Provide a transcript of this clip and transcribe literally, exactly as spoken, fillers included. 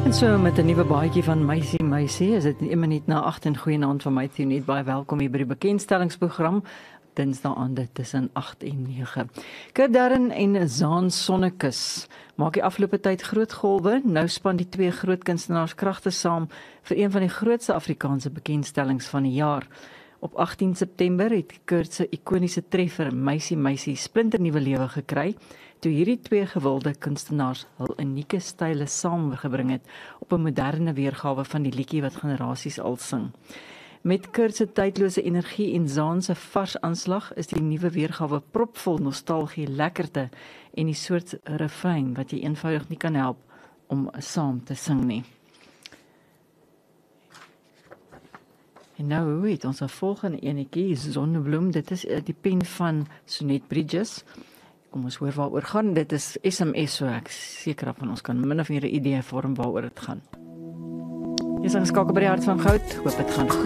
En so met 'n nuwe baadjie van Meisie Meisie, is dit een minuut na agt en goeienaand van my Tionet, baie welkom hier by die bekendstellingsprogram. Dinsdae aande tussen agt en nege. Kurt Darren en Zaan Sonnekus maak die afgelope tyd groot golwe. Nou span die twee groot kunstenaars kragte saam vir een van die grootste Afrikaanse bekendstellings van die jaar. Op agttien September het Kurt se ikoniese treffer Meisie Meisie splinternuwe lewe gekry, toe hierdie twee gewilde kunstenaars hul unieke style saamgebring het op 'n moderne weergawe van die liedjie wat generasies al sing. Met Kurt se tydlose energie en Zaan se vars aanslag is die nuwe weergawe propvol nostalgie, lekkerte en die soort refrein wat jy eenvoudig nie kan help om saam te sing nie. En nou het ons 'n volgende enetjie, Zonnebloem. Dit is die pen van Sonet Bridges. Kom ons hoor waaroor gaan. Dit is S M S, so ek seker van ons kan min of meer 'n idee vorm waaroor dit gaan. Jy is aangeskakel by die Hart van Goud. Hoop dit gaan goed.